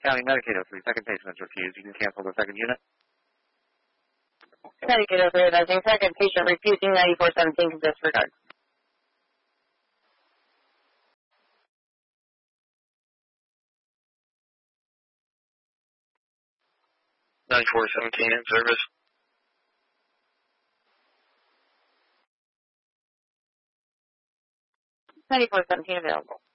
County Medicaid 03, second patient is refused. You can cancel the second unit. Medicaid 03, advising second patient refusing 9417 to disregard. 9417 in service. 9417 available.